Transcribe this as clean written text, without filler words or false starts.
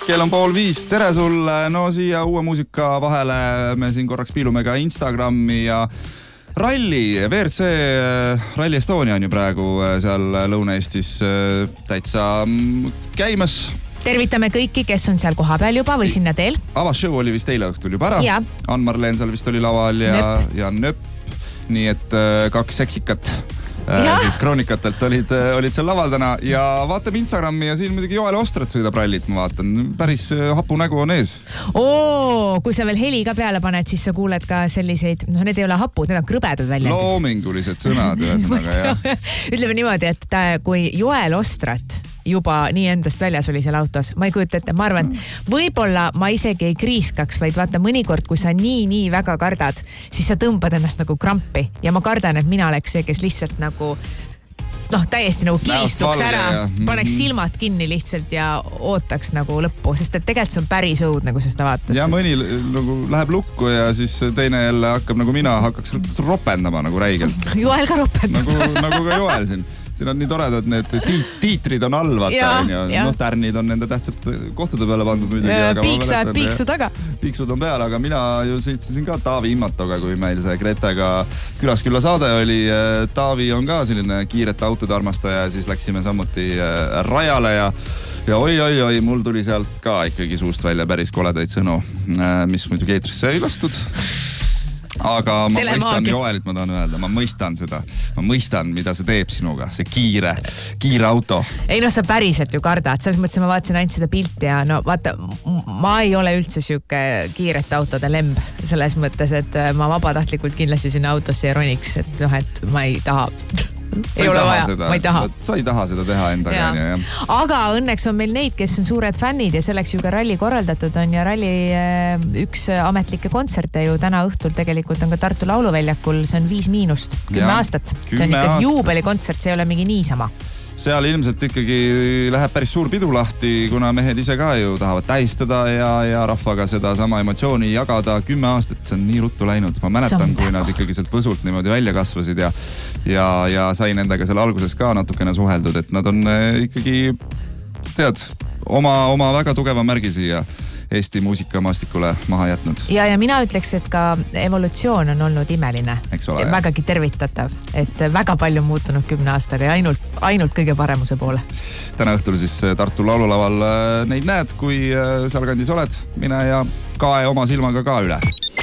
Kell on 4:30. Tere sulle. No siia uue muusika vahele me siin korraks piilume ka Instagrami ja ralli. WRC Rally Estonia on ju praegu seal Lõuna-Eestis täitsa käimas. Tervitame kõiki, kes on seal koha peal juba või sinna teel. Avasshow oli vist eile õhtul juba ära. Ann-Marleen seal vist oli laval ja Nöpp. Nii et 2 seksikat siis kroonikatelt olid seal laval täna ja vaatame Instagrami ja siin muidugi Joel Ostrat sõidab rallit, ma vaatan. Päris hapu nägu on ees. Kui sa veel heli ka peale paned, siis sa kuuled ka selliseid, need ei ole hapud, need on krõbedad väljendid. Loomingulised sõnad ühesõnaga, jah. Ütleme niimoodi, et kui Joel Ostrat juba nii endast väljas oli seal autos. Ma ei kujuta ette, ma arvan, võib-olla ma isegi ei kriiskaks, vaid vaata mõnikord, kui sa nii väga kardad, siis sa tõmbad ennast nagu krampi ja ma kardan, et mina oleks see, kes lihtsalt nagu täiesti nagu kilistuks ära, paneks silmad kinni lihtsalt ja ootaks nagu lõppu, sest et tegelikult see on päris õudne, kui sa seda vaatad. Ja mõni nagu läheb lukku ja siis teine jälle hakkab nagu mina hakkaks ropendama nagu räigelt. Joel ka ropendab. Nagu ka Joel siin. Siin on nii toredad need tiitrid on all, vaata. Tärnid on nende tähtsad kohtade peale pandud muidugi. Piiksu taga. Piiksud on peal, aga mina ju sõitsin ka Taavi Immatoga, kui meil see Gretega külaskülla saade oli. Taavi on ka selline kiirete autode armastaja ja siis läksime samuti rajale ja oi, mul tuli sealt ka ikkagi suust välja päris koledaid sõnu, mis muidugi eetrisse ei lastud. Aga ma mõistan Joelit, ma tahan öelda, ma mõistan seda. Ma mõistan, mida see teeb sinuga, see kiire auto. Ei sa päriselt ju kardad, selles mõttes ma vaatasin ainult seda pilti ja vaata, ma ei ole üldse siuke kiirete autode lemb selles mõttes, et ma vabatahtlikult kindlasti sinna autosse ei roniks, et ma ei taha. Ei ole vaja, ma ei taha. Sa ei taha seda teha endaga. Aga õnneks on meil neid, kes on suured fännid ja selleks ju ka ralli korraldatud on ja ralli üks ametlikke kontserte ju täna õhtul tegelikult on ka Tartu Lauluväljakul, see on 5-, 10 aastat. See on ikka juubelikontsert, see ei ole mingi niisama. Seal ilmselt ikkagi läheb päris suur pidu lahti, kuna mehed ise ka ju tahavad tähistada ja rahvaga seda sama emotsiooni jagada. 10 aastat, see on nii ruttu läinud. Ma mäletan, kui nad ikkagi sealt Võsult niimoodi välja kasvasid ja sai nendega seal alguses ka natukene suheldud, et nad on ikkagi, oma väga tugeva märgi siia Eesti muusikamaastikule maha jätnud. Ja mina ütleks, et ka evolutsioon on olnud imeline. Vägagi tervitatav, et väga palju on muutunud 10 aastaga ja ainult kõige paremuse poole. Täna õhtul siis Tartu Laululaval neid näed, kui sealkandis oled, mine ja kae oma silmaga ka üle.